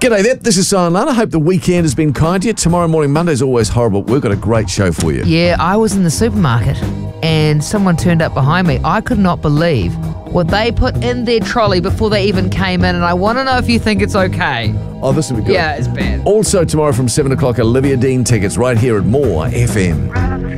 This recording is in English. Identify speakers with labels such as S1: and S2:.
S1: G'day, this is Silent Lana. Hope the weekend has been kind to you. Tomorrow morning, Monday's always horrible. We've got a great show for you.
S2: Yeah, I was in the supermarket and someone turned up behind me. I could not believe what they put in their trolley before they even came in, and I want to know if you think it's okay.
S1: Oh, this will be good.
S2: Yeah, it's bad.
S1: Also tomorrow from 7 o'clock, Olivia Dean tickets right here at More FM.